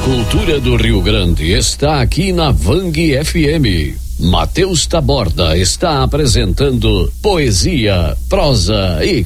cultura do Rio Grande está aqui na Vang FM. Matheus Taborda está apresentando poesia, prosa e